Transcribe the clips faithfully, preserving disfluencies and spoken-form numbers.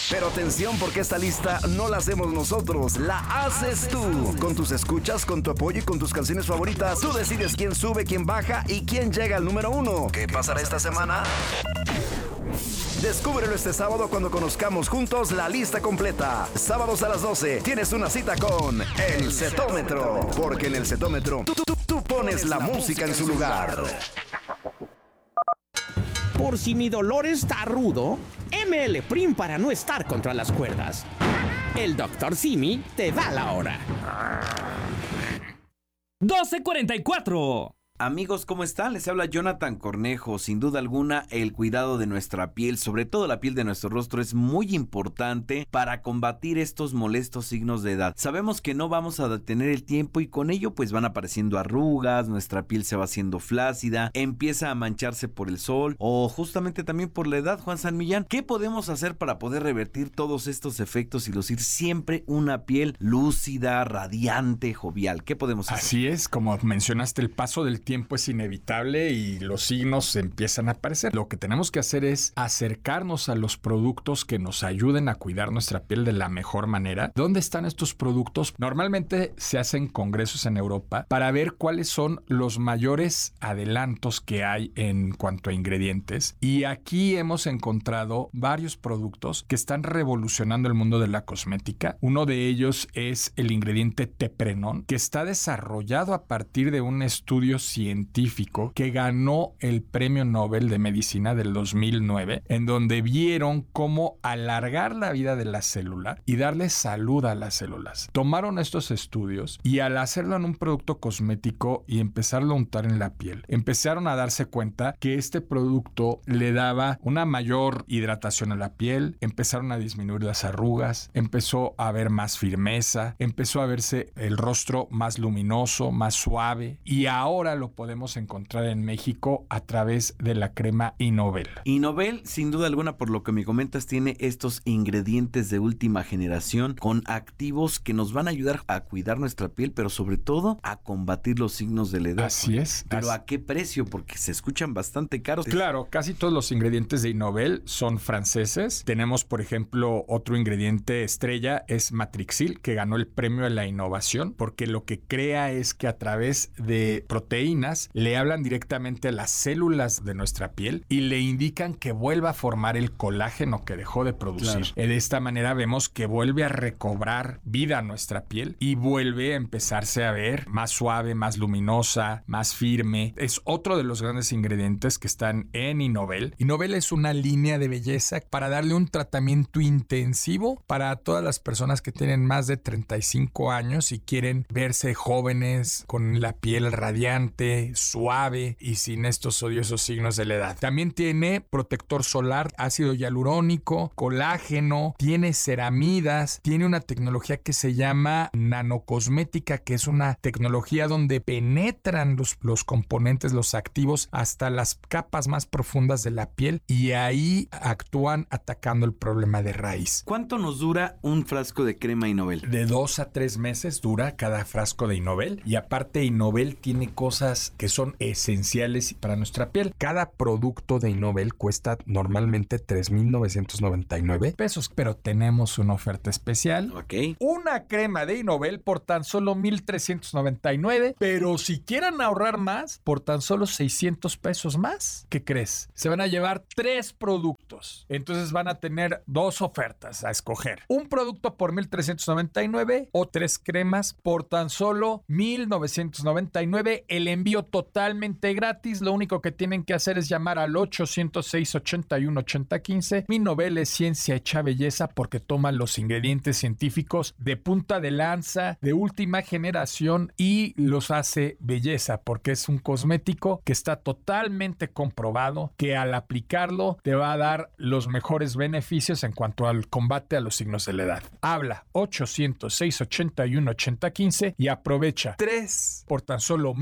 Pero atención, porque esta lista no la hacemos nosotros, la haces tú. Con tus escuchas, con tu apoyo y con tus canciones favoritas, tú decides quién sube, quién baja y quién llega al número uno. ¿Qué pasará esta semana? Descúbrelo este sábado cuando conozcamos juntos la lista completa. Sábados a las doce tienes una cita con El Cetómetro, porque en El Cetómetro tú, tú, tú pones la música en su lugar. Por si mi dolor está rudo, M L Prim para no estar contra las cuerdas. El doctor Simi te da la hora. doce cuarenta y cuatro. Amigos, ¿cómo están? Les habla Jonathan Cornejo. Sin duda alguna, el cuidado de nuestra piel, sobre todo la piel de nuestro rostro, es muy importante para combatir estos molestos signos de edad. Sabemos que no vamos a detener el tiempo y con ello pues van apareciendo arrugas, nuestra piel se va haciendo flácida, empieza a mancharse por el sol o justamente también por la edad. Juan San Millán, ¿qué podemos hacer para poder revertir todos estos efectos y lucir siempre una piel lúcida, radiante, jovial? ¿Qué podemos hacer? Así es, como mencionaste, el paso del tiempo es inevitable y los signos empiezan a aparecer. Lo que tenemos que hacer es acercarnos a los productos que nos ayuden a cuidar nuestra piel de la mejor manera. ¿Dónde están estos productos? Normalmente se hacen congresos en Europa para ver cuáles son los mayores adelantos que hay en cuanto a ingredientes. Y aquí hemos encontrado varios productos que están revolucionando el mundo de la cosmética. Uno de ellos es el ingrediente Teprenón, que está desarrollado a partir de un estudio científico que ganó el Premio Nobel de Medicina del dos mil nueve, en donde vieron cómo alargar la vida de la célula y darle salud a las células. Tomaron estos estudios y al hacerlo en un producto cosmético y empezarlo a untar en la piel, empezaron a darse cuenta que este producto le daba una mayor hidratación a la piel, empezaron a disminuir las arrugas, empezó a haber más firmeza, empezó a verse el rostro más luminoso, más suave, y ahora lo podemos encontrar en México a través de la crema Innovel. Innovel, sin duda alguna, por lo que me comentas, tiene estos ingredientes de última generación con activos que nos van a ayudar a cuidar nuestra piel, pero sobre todo a combatir los signos de la edad. Así es. Pero así. ¿a qué precio? Porque se escuchan bastante caros. Claro, casi todos los ingredientes de Innovel son franceses. Tenemos, por ejemplo, otro ingrediente estrella es Matrixil, que ganó el premio de la innovación, porque lo que crea es que a través de proteínas le hablan directamente a las células de nuestra piel y le indican que vuelva a formar el colágeno que dejó de producir. Claro. De esta manera vemos que vuelve a recobrar vida a nuestra piel y vuelve a empezarse a ver más suave, más luminosa, más firme. Es otro de los grandes ingredientes que están en Innovel. Innovel es una línea de belleza para darle un tratamiento intensivo para todas las personas que tienen más de treinta y cinco años y quieren verse jóvenes, con la piel radiante, suave y sin estos odiosos signos de la edad. También tiene protector solar, ácido hialurónico, colágeno, tiene ceramidas, tiene una tecnología que se llama nanocosmética, que es una tecnología donde penetran los, los componentes, los activos hasta las capas más profundas de la piel y ahí actúan atacando el problema de raíz. ¿Cuánto nos dura un frasco de crema Innovel? De dos a tres meses dura cada frasco de Innovel y aparte Innovel tiene cosas que son esenciales para nuestra piel. Cada producto de Innovel cuesta normalmente tres mil novecientos noventa y nueve pesos, pero tenemos una oferta especial. Ok. Una crema de Innovel por tan solo mil trescientos noventa y nueve, pero si quieren ahorrar más, por tan solo seiscientos pesos más. ¿Qué crees? Se van a llevar tres productos. Entonces van a tener dos ofertas a escoger. Un producto por mil trescientos noventa y nueve o tres cremas por tan solo mil novecientos noventa y nueve. El envío totalmente gratis. Lo único que tienen que hacer es llamar al ocho cero seis, ochenta y uno, ochenta quince. Mi Innovel es ciencia hecha belleza porque toma los ingredientes científicos de punta de lanza, de última generación y los hace belleza porque es un cosmético que está totalmente comprobado que al aplicarlo te va a dar los mejores beneficios en cuanto al combate a los signos de la edad. Habla ocho cero seis, ochenta y uno, ochenta quince y aprovecha tres por tan solo mil novecientos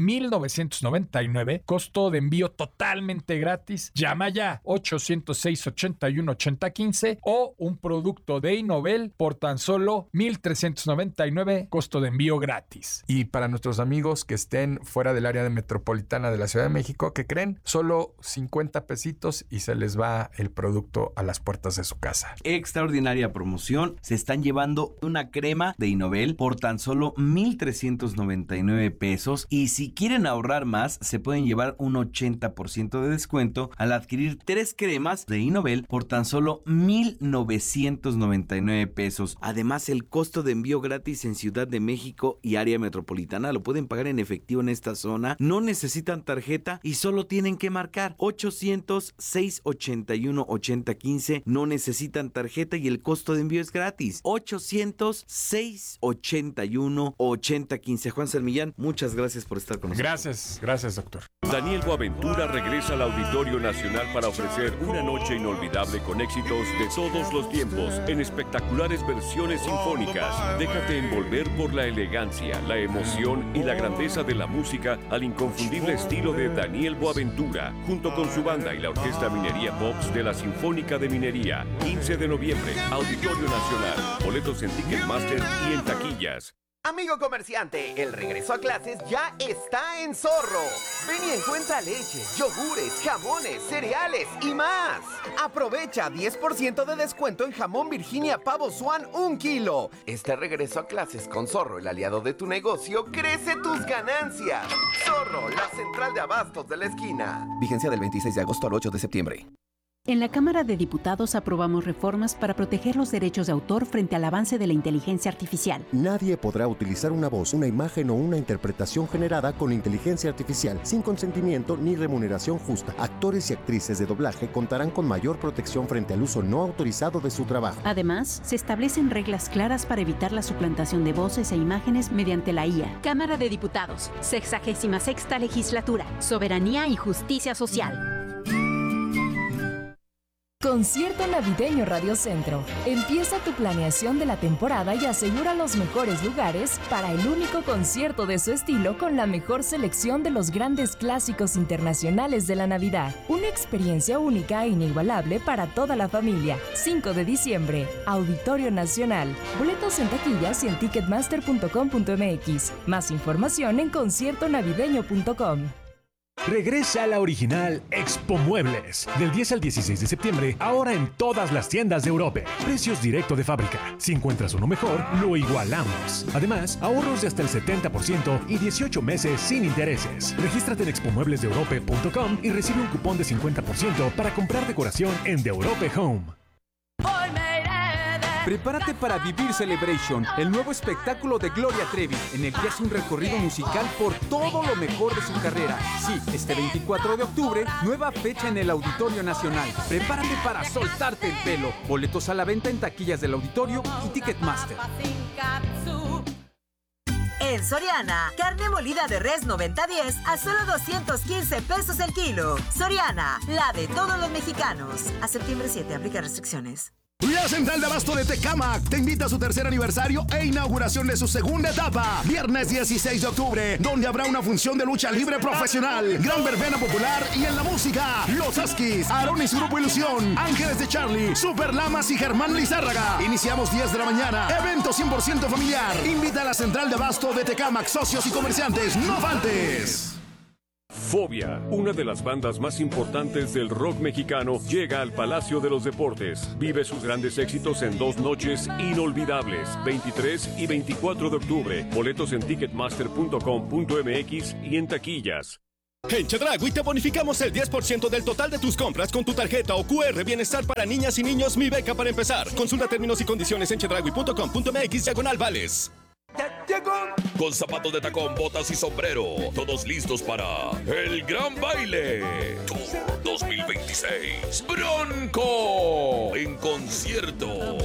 novecientos noventa y nueve, costo de envío totalmente gratis. Llama ya ocho cero seis, ochenta y uno, ochenta quince o un producto de Innovel por tan solo mil trescientos noventa y nueve, costo de envío gratis. Y para nuestros amigos que estén fuera del área metropolitana de la Ciudad de México, ¿qué creen? Solo cincuenta pesitos y se les va el producto a las puertas de su casa. Extraordinaria promoción. Se están llevando una crema de Innovel por tan solo mil trescientos noventa y nueve pesos. Y si quieren ahorrar más, se pueden llevar un ochenta por ciento de descuento al adquirir tres cremas de Innovel por tan solo mil novecientos noventa y nueve pesos. Además, el costo de envío gratis en Ciudad de México y área metropolitana lo pueden pagar en efectivo en esta zona. No necesitan tarjeta y solo tienen que marcar ochocientos, seiscientos ochenta y uno, ochenta quince. No necesitan tarjeta y el costo de envío es gratis. ochocientos, seiscientos ochenta y uno, ochenta quince. Juan Sarmillán, muchas gracias por estar con nosotros. Gracias, gracias, doctor. Daniel Boaventura regresa al Auditorio Nacional para ofrecer una noche inolvidable con éxitos de todos los tiempos en espectaculares versiones sinfónicas. Déjate envolver por la elegancia, la emoción y la grandeza de la música al inconfundible estilo de Daniel Boaventura, junto con su banda y la Orquesta Minería Pops de la Sinfónica de Minería. quince de noviembre, Auditorio Nacional. Boletos en Ticketmaster y en taquillas. Amigo comerciante, el regreso a clases ya está en Zorro. Ven y encuentra leche, yogures, jamones, cereales y más. Aprovecha diez por ciento de descuento en jamón Virginia Pavo Swan un kilo. Este regreso a clases con Zorro, el aliado de tu negocio, crece tus ganancias. Zorro, la central de abastos de la esquina. Vigencia del veintiséis de agosto al ocho de septiembre. En la Cámara de Diputados aprobamos reformas para proteger los derechos de autor frente al avance de la inteligencia artificial. Nadie podrá utilizar una voz, una imagen o una interpretación generada con inteligencia artificial sin consentimiento ni remuneración justa. Actores y actrices de doblaje contarán con mayor protección frente al uso no autorizado de su trabajo. Además, se establecen reglas claras para evitar la suplantación de voces e imágenes mediante la I A. Cámara de Diputados, sexagésima sexta legislatura, soberanía y justicia social. Concierto Navideño Radio Centro. Empieza tu planeación de la temporada y asegura los mejores lugares para el único concierto de su estilo con la mejor selección de los grandes clásicos internacionales de la Navidad. Una experiencia única e inigualable para toda la familia. cinco de diciembre, Auditorio Nacional. Boletos en taquillas y en ticketmaster punto com punto m x. Más información en concierto navideño punto com. Regresa a la original Expo Muebles. Del diez al dieciséis de septiembre, ahora en todas las tiendas de Europa. Precios directo de fábrica. Si encuentras uno mejor, lo igualamos. Además, ahorros de hasta el setenta por ciento y dieciocho meses sin intereses. Regístrate en expo muebles de europe punto com y recibe un cupón de cincuenta por ciento para comprar decoración en The Europe Home. Prepárate para vivir Celebration, el nuevo espectáculo de Gloria Trevi, en el que hace un recorrido musical por todo lo mejor de su carrera. Sí, este veinticuatro de octubre, nueva fecha en el Auditorio Nacional. Prepárate para soltarte el pelo. Boletos a la venta en taquillas del auditorio y Ticketmaster. En Soriana, carne molida de res noventa diez a solo doscientos quince pesos el kilo. Soriana, la de todos los mexicanos. A septiembre siete, aplica restricciones. La Central de Abasto de Tecámac te invita a su tercer aniversario e inauguración de su segunda etapa. Viernes dieciséis de octubre, donde habrá una función de lucha libre profesional, gran verbena popular y en la música, Los Askis, Aarón y su grupo Ilusión, Ángeles de Charlie, Super Lamas y Germán Lizárraga. Iniciamos diez de la mañana. Evento cien por ciento familiar. Invita a la Central de Abasto de Tecámac, socios y comerciantes. ¡No faltes! Fobia, una de las bandas más importantes del rock mexicano, llega al Palacio de los Deportes. Vive sus grandes éxitos en dos noches inolvidables, veintitrés y veinticuatro de octubre. Boletos en ticketmaster punto com punto m x y en taquillas. En Chedraui te bonificamos el diez por ciento del total de tus compras con tu tarjeta o cu erre Bienestar para niñas y niños Mi Beca para empezar. Consulta términos y condiciones en chedraui punto com punto m x diagonal vales. Con zapatos de tacón, botas y sombrero, todos listos para el gran baile Tour dos mil veintiséis. Bronco en concierto.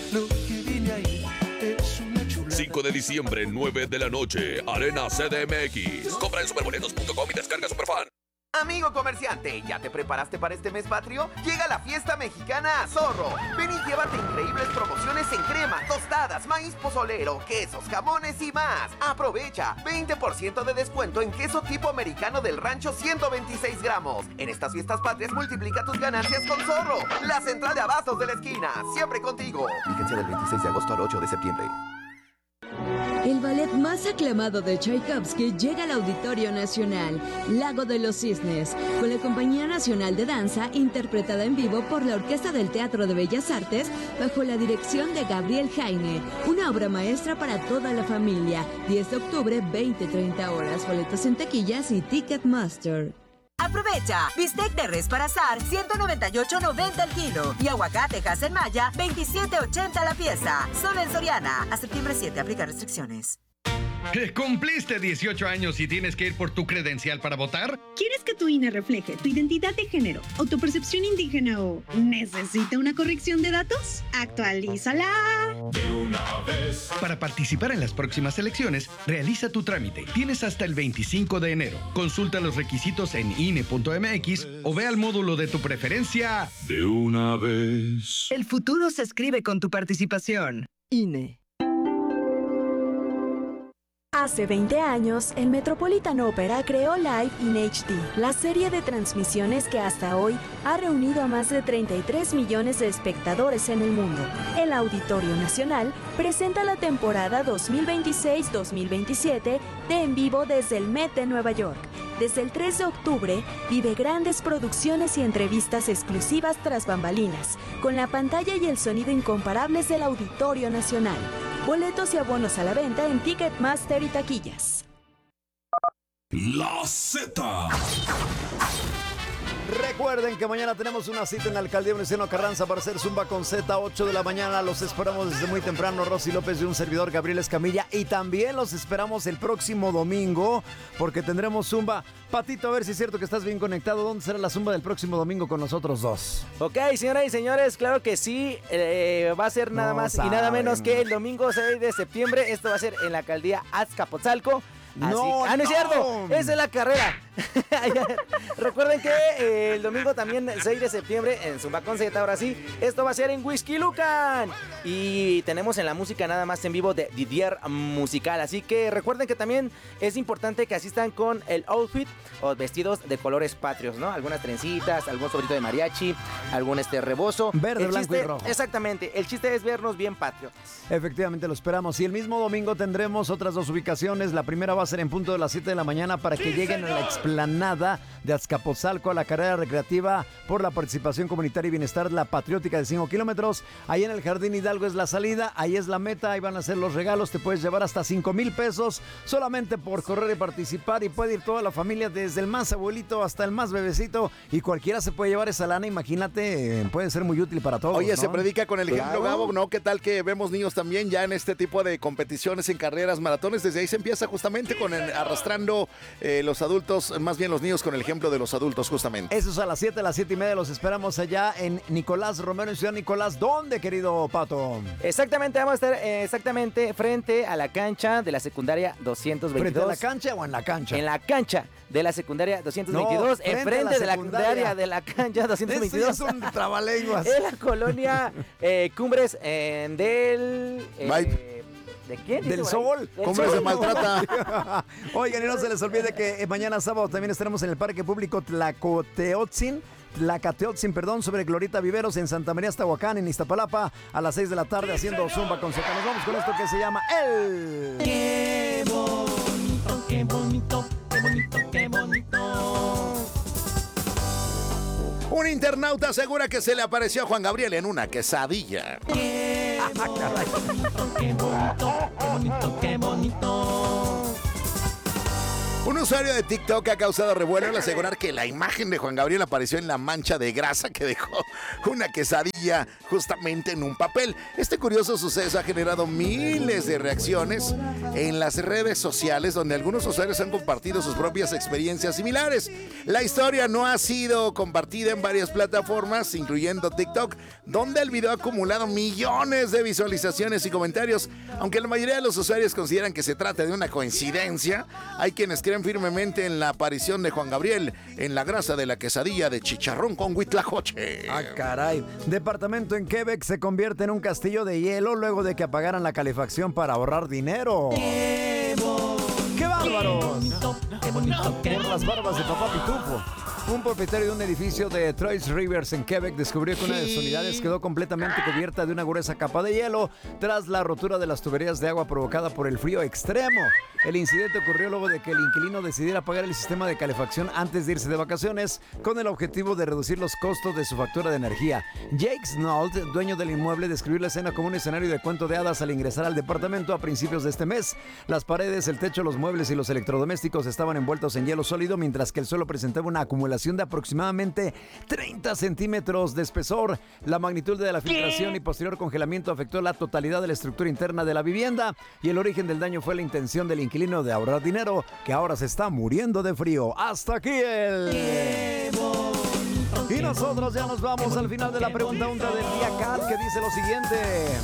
cinco de diciembre, nueve de la noche, Arena C D M X. Compra en superboletos punto com y descarga Superfan. Amigo comerciante, ¿ya te preparaste para este mes patrio? Llega la fiesta mexicana a Zorro. Ven y llévate increíbles promociones en crema, tostadas, maíz pozolero, quesos, jamones y más. Aprovecha veinte por ciento de descuento en queso tipo americano del rancho ciento veintiséis gramos. En estas fiestas patrias multiplica tus ganancias con Zorro, la central de abastos de la esquina. Siempre contigo. Vigencia del veintiséis de agosto al ocho de septiembre. El ballet más aclamado de Tchaikovsky llega al Auditorio Nacional, Lago de los Cisnes, con la Compañía Nacional de Danza, interpretada en vivo por la Orquesta del Teatro de Bellas Artes, bajo la dirección de Gabriel Jaime. Una obra maestra para toda la familia. diez de octubre, veinte treinta horas. Boletos en taquillas y Ticketmaster. Aprovecha, bistec de res para asar, ciento noventa y ocho noventa el kilo. Y aguacate Maya, veintisiete ochenta la pieza. Solo en Soriana. A septiembre siete, aplica restricciones. ¿Cumpliste dieciocho años y tienes que ir por tu credencial para votar? ¿Quieres que tu I N E refleje tu identidad de género o tu percepción indígena o necesita una corrección de datos? ¡Actualízala! De una vez. Para participar en las próximas elecciones, realiza tu trámite. Tienes hasta el veinticinco de enero. Consulta los requisitos en I N E punto M X o ve al módulo de tu preferencia. De una vez. El futuro se escribe con tu participación. I N E. Hace veinte años, el Metropolitan Opera creó Live in H D, la serie de transmisiones que hasta hoy ha reunido a más de treinta y tres millones de espectadores en el mundo. El Auditorio Nacional presenta la temporada dos mil veintiséis dos mil veintisiete de En Vivo desde el Met de Nueva York. Desde el tres de octubre, vive grandes producciones y entrevistas exclusivas tras bambalinas, con la pantalla y el sonido incomparables del Auditorio Nacional. Boletos y abonos a la venta en Ticketmaster y taquillas. La Z. Recuerden que mañana tenemos una cita en la Alcaldía Venustiano Carranza para hacer Zumba con Z, ocho de la mañana. Los esperamos desde muy temprano, Rosy López y un servidor, Gabriel Escamilla. Y también los esperamos el próximo domingo, porque tendremos Zumba. Patito, a ver si es cierto que estás bien conectado. ¿Dónde será la Zumba del próximo domingo con nosotros dos? Ok, señoras y señores, claro que sí. Eh, va a ser nada No más saben. y nada menos que el domingo seis de septiembre. Esto va a ser en la Alcaldía Azcapotzalco. Así, No, ah, no es no. cierto, esa es la carrera. Recuerden que eh, el domingo también, el seis de septiembre, en Zumba con Z, ahora sí, esto va a ser en Whisky Lucan. Y tenemos en la música nada más en vivo de Didier Musical. Así que recuerden que también es importante que asistan con el outfit o vestidos de colores patrios, ¿no? Algunas trencitas, algún sobrito de mariachi, algún este rebozo. Verde, El blanco y chiste- rojo. Exactamente, el chiste es vernos bien patrios. Efectivamente, lo esperamos. Y el mismo domingo tendremos otras dos ubicaciones. La primera va a ser en punto de las siete de la mañana para que lleguen a la explanada de Azcapotzalco a la carrera recreativa por la participación comunitaria y bienestar, la patriótica de cinco kilómetros. Ahí en el Jardín Hidalgo es la salida, ahí es la meta, ahí van a ser los regalos. Te puedes llevar hasta cinco mil pesos solamente por correr y participar. Y puede ir toda la familia, desde el más abuelito hasta el más bebecito. Y cualquiera se puede llevar esa lana, imagínate, eh, puede ser muy útil para todos. Oye, ¿no? se predica con el ejemplo, Claro. Gabo, ¿no? ¿Qué tal que vemos niños también ya en este tipo de competiciones, en carreras, maratones? Desde ahí se empieza justamente con el- arrastrando eh, los adultos, más bien los niños con el ejemplo de los adultos, justamente. Eso es a las siete, a las siete y media. Los esperamos allá en Nicolás Romero, en Ciudad Nicolás. ¿Dónde, querido Pato? Exactamente, vamos a estar eh, exactamente frente a la cancha de la secundaria doscientos veintidós. ¿Frente a la cancha o en la cancha? En la cancha de la secundaria doscientos veintidós, No, enfrente frente a la de la secundaria. secundaria de la cancha doscientos veintidós. Eso ya es un trabalenguas. En la colonia eh, Cumbres eh, del... eh, ¿De quién? Del Dice por ahí. Sol. Del ¿Cómo Sol. se maltrata? Oigan, y no se les olvide que eh, mañana sábado también estaremos en el Parque Público Tlacoteotzin. Tlacateotzin, perdón, sobre Glorita Viveros en Santa María Aztahuacán, en Iztapalapa, a las seis de la tarde haciendo Zumba con Z. Nos vamos con esto que se llama El... Qué bonito, qué bonito, qué bonito, qué bonito. Un internauta asegura que se le apareció a Juan Gabriel en una quesadilla. Qué bonito, qué bonito, qué bonito, qué bonito. Un usuario de TikTok ha causado revuelo al asegurar que la imagen de Juan Gabriel apareció en la mancha de grasa que dejó una quesadilla justamente en un papel. Este curioso suceso ha generado miles de reacciones en las redes sociales, donde algunos usuarios han compartido sus propias experiencias similares. La historia no ha sido compartida en varias plataformas, incluyendo TikTok, donde el video ha acumulado millones de visualizaciones y comentarios. Aunque la mayoría de los usuarios consideran que se trata de una coincidencia, hay quienes creen creen firmemente en la aparición de Juan Gabriel en la grasa de la quesadilla de chicharrón con huitlacoche. Ah, caray. Departamento en Quebec se convierte en un castillo de hielo luego de que apagaran la calefacción para ahorrar dinero. ¡Qué bárbaros! Por las barbas de Papá Pitufo. Un propietario de un edificio de Trois Rivers en Quebec descubrió que una de sus unidades quedó completamente cubierta de una gruesa capa de hielo tras la rotura de las tuberías de agua provocada por el frío extremo. El incidente ocurrió luego de que el inquilino decidiera apagar el sistema de calefacción antes de irse de vacaciones con el objetivo de reducir los costos de su factura de energía. Jake Snold, dueño del inmueble, describió la escena como un escenario de cuento de hadas al ingresar al departamento a principios de este mes. Las paredes, el techo, los muebles y los electrodomésticos estaban envueltos en hielo sólido, mientras que el suelo presentaba una acumulación de aproximadamente treinta centímetros de espesor. La magnitud de la filtración y posterior congelamiento afectó la totalidad de la estructura interna de la vivienda y el origen del daño fue la intención del inquilino de ahorrar dinero, que ahora se está muriendo de frío. Hasta aquí el... Y nosotros ya nos vamos al final de la pregunta unta del día, Cal, que dice lo siguiente.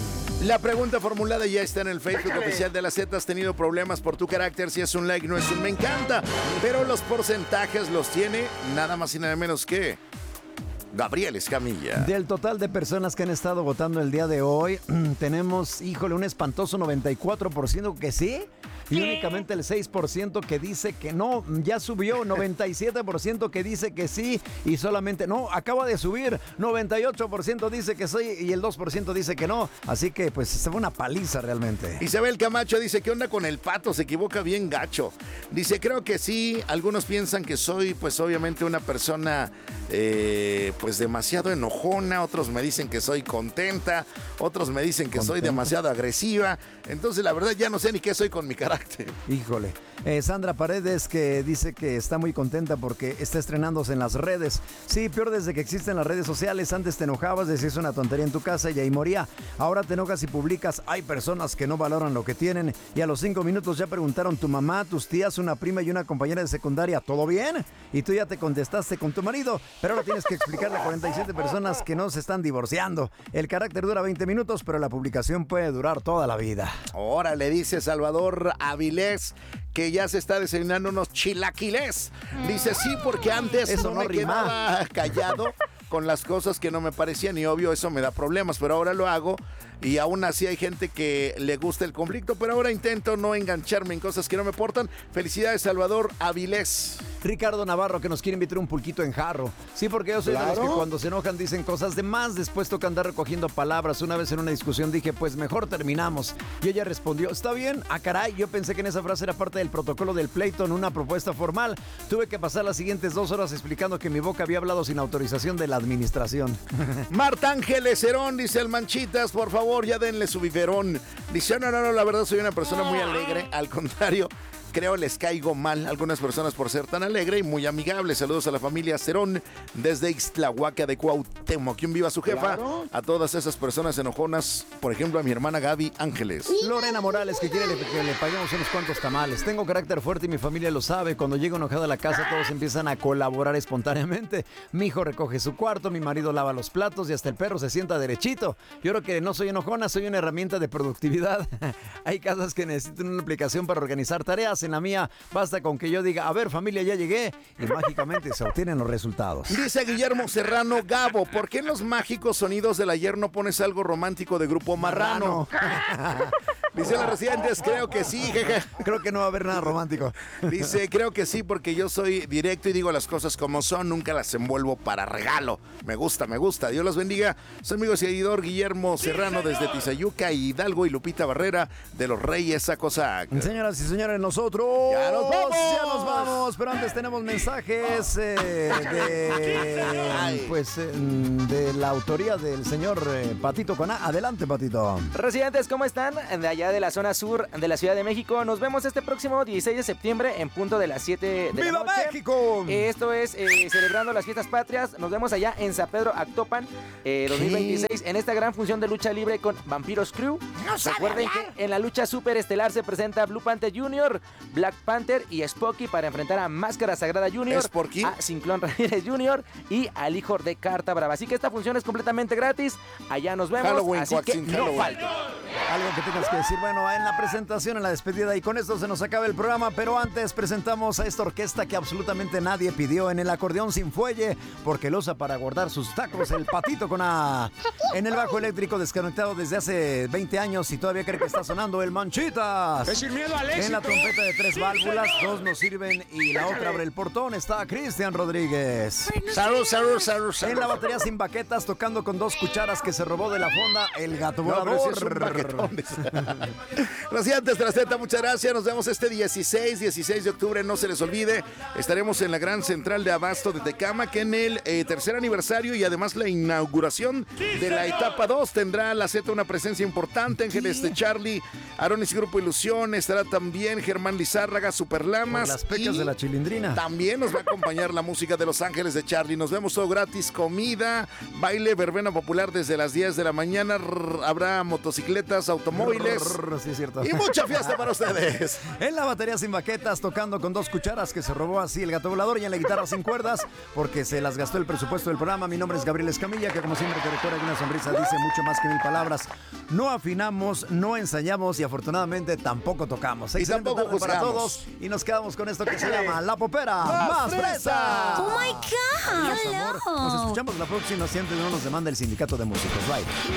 La pregunta formulada ya está en el Facebook Déjale. oficial de la Z. ¿Has tenido problemas por tu carácter? Si es un like, no es un me encanta. Pero los porcentajes los tiene nada más y nada menos que Gabriel Escamilla. Del total de personas que han estado votando el día de hoy, tenemos, híjole, un espantoso noventa y cuatro por ciento que sí. Y únicamente el seis por ciento que dice que no. Ya subió, noventa y siete por ciento que dice que sí. Y solamente, no, acaba de subir, noventa y ocho por ciento dice que sí y el dos por ciento dice que no. Así que pues se fue una paliza realmente. Isabel Camacho dice, ¿qué onda con el pato? Se equivoca bien gacho. Dice, creo que sí. Algunos piensan que soy pues obviamente una persona eh, pues demasiado enojona. Otros me dicen que soy contenta. Otros me dicen que ¿Contenta? soy demasiado agresiva. Entonces la verdad ya no sé ni qué soy con mi carácter. Híjole. Eh, Sandra Paredes, que dice que está muy contenta porque está estrenándose en las redes. Sí, peor desde que existen las redes sociales. Antes te enojabas, decías una tontería en tu casa y ahí moría. Ahora te enojas y publicas. Hay personas que no valoran lo que tienen y a los cinco minutos ya preguntaron tu mamá, tus tías, una prima y una compañera de secundaria, ¿todo bien? Y tú ya te contestaste con tu marido, pero ahora tienes que explicarle a cuarenta y siete personas que no se están divorciando. El carácter dura veinte minutos, pero la publicación puede durar toda la vida. Ahora le dice Salvador Avilés que ya se está desayunando unos chilaquiles. Dice sí, porque antes Eso no, no me rima. quedaba callado con las cosas que no me parecían y obvio eso me da problemas, pero ahora lo hago y aún así hay gente que le gusta el conflicto, pero ahora intento no engancharme en cosas que no me portan. Felicidades, Salvador Avilés. Ricardo Navarro, que nos quiere invitar un pulquito en jarro. Sí, porque yo soy Claro. de los que cuando se enojan dicen cosas de más, después toca andar recogiendo palabras. Una vez en una discusión dije, pues mejor terminamos. Y ella respondió, está bien. Ah, caray, yo pensé que en esa frase era parte del protocolo del pleito, en una propuesta formal. Tuve que pasar las siguientes dos horas explicando que mi boca había hablado sin autorización de la administración. Marta Ángeles Herón, dice el Manchitas, por favor, ya denle su biberón. Dice, no, no, no, la verdad soy una persona muy alegre, al contrario, creo les caigo mal a algunas personas por ser tan alegre y muy amigable. Saludos a la familia Cerón desde Ixtlahuaca de Cuauhtémoc. ¿Quién viva su jefa? Claro. A todas esas personas enojonas, por ejemplo a mi hermana Gaby Ángeles. Lorena Morales, que quiere que le paguemos unos cuantos tamales. Tengo carácter fuerte y mi familia lo sabe. Cuando llego enojada a la casa, todos empiezan a colaborar espontáneamente. Mi hijo recoge su cuarto, mi marido lava los platos y hasta el perro se sienta derechito. Yo creo que no soy enojona, soy una herramienta de productividad. Hay casas que necesitan una aplicación para organizar tareas. En la mía, basta con que yo diga, a ver, familia, ya llegué, y mágicamente se obtienen los resultados. Dice Guillermo Serrano, Gabo, ¿por qué en los mágicos sonidos del ayer no pones algo romántico de Grupo Marrano? Dice la Residentes, creo que sí, jeje. Creo que no va a haber nada romántico. Dice, creo que sí, porque yo soy directo y digo las cosas como son, nunca las envuelvo para regalo. Me gusta, me gusta. Dios los bendiga. Su amigo y seguidor Guillermo Serrano desde Tizayuca, Hidalgo, y Lupita Barrera de los Reyes Acosac. Señoras y señores, nosotros ¡Ya nos vamos! ya nos vamos, pero antes tenemos mensajes eh, de pues eh, de la autoría del señor eh, Patito Coná. Adelante, Patito. Residentes, ¿cómo están? De allá de la zona sur de la Ciudad de México. Nos vemos este próximo dieciséis de septiembre en punto de las siete de ¡Viva la noche. México! Esto es eh, celebrando las fiestas patrias. Nos vemos allá en San Pedro Actopan eh, dos mil veintiséis en esta gran función de lucha libre con Vampiros Crew. No Recuerden que en la lucha superestelar se presenta Blue Panther junior, Black Panther y Spocky para enfrentar a Máscara Sagrada junior, ¿Sporky? a Cinclón Ramírez junior y al hijo de Carta Brava. Así que esta función es completamente gratis. Allá nos vemos. Halloween, así que Coaxin, no Halloween. falten. Algo que tengas que decir, bueno, en la presentación, en la despedida, y con esto se nos acaba el programa, pero antes presentamos a esta orquesta que absolutamente nadie pidió, en el acordeón sin fuelle, porque lo usa para guardar sus tacos, el Patito con A. En el bajo eléctrico desconectado desde hace veinte años y todavía cree que está sonando el Manchitas. Es sin miedo al éxito. En la trompeta de tres válvulas, dos nos sirven y la otra abre el portón, está Cristian Rodríguez. Salud, salud, salud, salud. En la batería sin baquetas, tocando con dos cucharas que se robó de la fonda, el Gato No, Volador. pero sí es un baquetón. Rociantes de la Z, muchas gracias. Nos vemos este dieciséis, dieciséis de octubre. No se les olvide, estaremos en la gran central de abasto de Tecámac en el eh, tercer aniversario y además la inauguración de la etapa dos. Tendrá la Z una presencia importante. Ángeles de Charlie, Aronis Grupo Ilusión. Estará también Germán Lizárraga, Superlamas. Por las pecas de la Chilindrina. También nos va a acompañar la música de Los Ángeles de Charlie. Nos vemos todo gratis, comida, baile, verbena popular desde las diez de la mañana. Rrr, habrá motocicletas, automóviles. Rrr, sí, es cierto. Y mucha fiesta para ustedes. En la batería sin baquetas, tocando con dos cucharas que se robó así el Gato Volador, y en la guitarra sin cuerdas, porque se las gastó el presupuesto del programa. Mi nombre es Gabriel Escamilla, que como siempre te recuerda que una sonrisa dice mucho más que mil palabras. No afinamos, no ensayamos y afortunadamente tampoco tocamos. Y Excelente tampoco tarde para juzgamos. todos y nos quedamos con esto que se llama La Popera ¡Más Más Fresa! Fresa. Oh my God. Adiós, amor. Hello. Nos escuchamos la próxima si antes no nos demanda el sindicato de músicos. Bye.